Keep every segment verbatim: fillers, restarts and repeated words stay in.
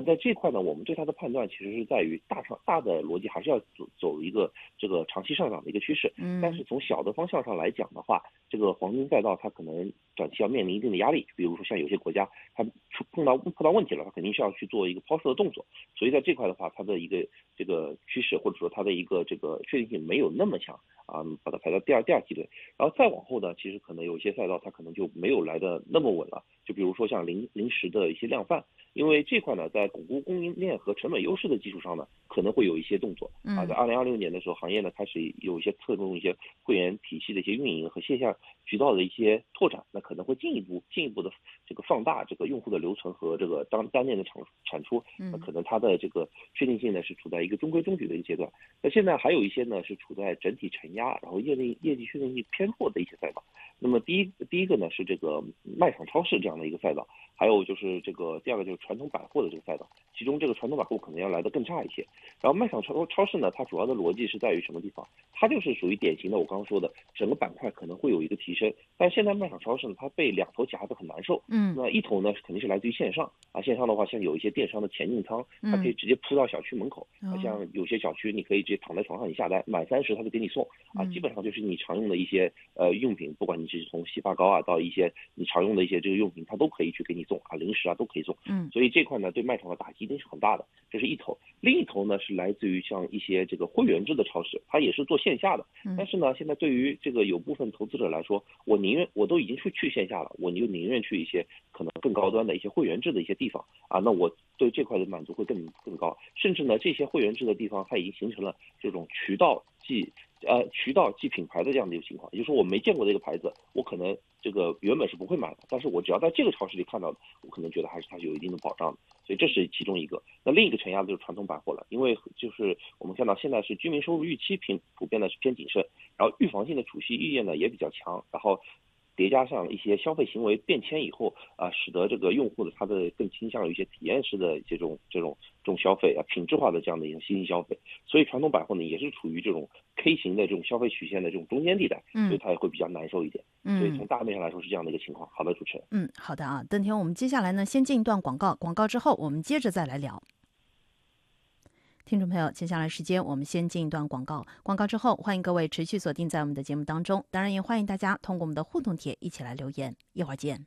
在这块呢，我们对它的判断其实是在于大上大的逻辑还是要走走一个这个长期上涨的一个趋势。 嗯， 但是从小的方向上来讲的话，这个黄金赛道它可能短期要面临一定的压力，比如说像有些国家它出碰到碰到问题了，它肯定是要去做一个抛售的动作。所以在这块的话，它的一个这个趋势或者说它的一个这个确定性没有那么强啊，把它排到第二第二梯队。然后再往后呢，其实可能有些赛道它可能就没有来的那么稳了，就比如说像临临时的一些量贩，因为这块呢在巩固供应链和成本优势的基础上呢，可能会有一些动作啊。在二零二六年的时候，行业呢开始有一些侧重一些会员体系的一些运营和线下渠道的一些拓展，那可能会进一步进一步的这个放大这个用户的留存和这个单单链的产产出，那可能它的这个确定性呢是处在一个中规中矩的一个阶段。那现在还有一些呢是处在整体承压，然后业内业绩确定性偏弱的一些赛道。那么第一第一个呢是这个卖场超市这样的一个赛道，还有就是这个第二个就是传统百货的这个赛道，其中这个传统百货可能要来得更差一些。然后卖场超超市呢，它主要的逻辑是在于什么地方？它就是属于典型的我刚刚说的，整个板块可能会有一个提升，但现在卖场超市呢，它被两头夹得很难受。 嗯， 那一头呢肯定是来自于线上啊，线上的话像有一些电商的前进仓，它可以直接铺到小区门口， 嗯、 像有些小区你可以直接躺在床上你下单，满三十它就给你送啊，基本上就是你常用的一些呃用品，不管你是从洗发膏啊到一些你常用的一些这个用品，它都可以去给你送啊，零食啊都可以送。 嗯， 所以这块呢对卖场的打击一定是很大的，这是一头。另一头呢是来自于像一些这个会员制的超市，它也是做线下的，但是呢现在对于这个有部分投资者来说，我宁愿我都已经去去线下了，我就宁愿去一些可能更高端的一些会员制的一些地方啊，那我对这块的满足会更更高。甚至呢这些会员制的地方它已经形成了这种渠道即呃渠道即品牌的这样的一个情况，也就是说我没见过的一个牌子，我可能这个原本是不会买的，但是我只要在这个超市里看到的，我可能觉得还是它是有一定的保障的。所以这是其中一个。那另一个承压的就是传统百货了，因为就是我们看到现在是居民收入预期平普遍的是偏谨慎，然后预防性的储蓄意愿呢也比较强，然后叠加上一些消费行为变迁以后啊，使得这个用户的他的更倾向于一些体验式的这种这种这种消费啊，品质化的这样的一种新兴消费。所以传统百货呢也是处于这种 K 型的这种消费曲线的这种中间地带，所以它也会比较难受一点。嗯，所以从大面上来说是这样的一个情况。好的，主持人。 嗯，好的啊，邓天，我们接下来呢先进一段广告，广告之后我们接着再来聊。听众朋友，接下来时间我们先进一段广告，广告之后欢迎各位持续锁定在我们的节目当中，当然也欢迎大家通过我们的互动帖一起来留言，一会儿见。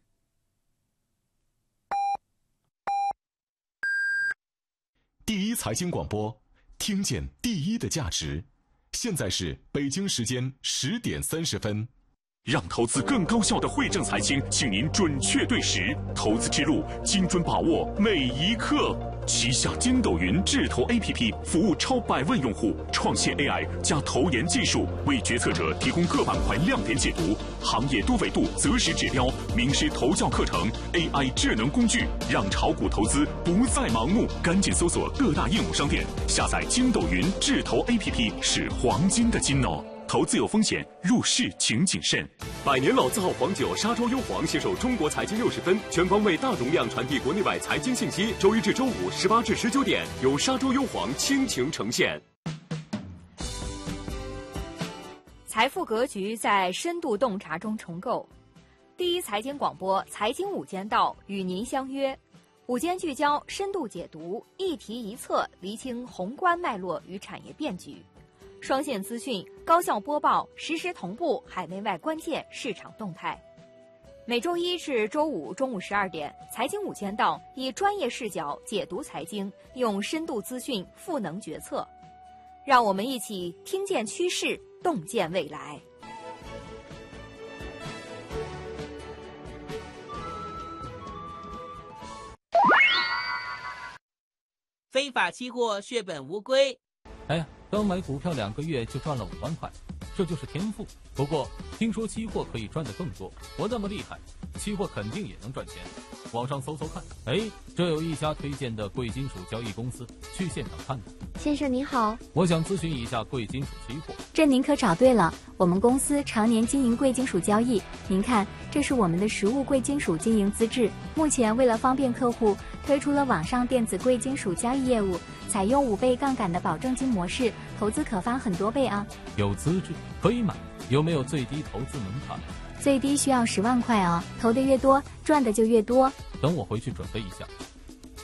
第一财经广播，听见第一的价值。现在是北京时间十点三十分。让投资更高效的汇正财经，请您准确对时，投资之路精准把握每一刻。旗下筋斗云智投 A P P 服务超百万用户，创新 A I 加投研技术，为决策者提供各板块亮点解读、行业多维度择时指标、名师投教课程、A I 智能工具，让炒股投资不再盲目。赶紧搜索各大应用商店，下载筋斗云智投 A P P， 是黄金的金哦。投资有风险，入市请谨慎。 百年老字号黄酒沙洲优黄携手中国财经六十分，全方位大容量传递国内外财经信息。周一至周五十八至十九点，由沙洲优黄倾情呈现。 财富格局在深度洞察中重构。第一财经广播财经午间道与您相约，午间聚焦，深度解读，一题一策，厘清宏观脉络与产业变局。双线资讯，高效播报，实时同步海内外关键市场动态。每周一至周五中午十二点，财经午间道以专业视角解读财经，用深度资讯赋能决策。让我们一起听见趋势，洞见未来。 非法期货血本无归。 哎呀，刚买股票两个月就赚了五万块，这就是天赋。不过听说期货可以赚得更多，我那么厉害，期货肯定也能赚钱。网上搜搜看，哎，这有一家推荐的贵金属交易公司，去现场看看。 先生您好， 我想咨询一下贵金属期货。 这您可找对了，我们公司常年经营贵金属交易。您看，这是我们的实物贵金属经营资质。目前为了方便客户，推出了网上电子贵金属交易业务，采用五倍杠杆的保证金模式，投资可翻很多倍啊。 有资质可以买，有没有最低投资门槛？ 最低需要十万块哦，投的越多，赚的就越多。 等我回去准备一下。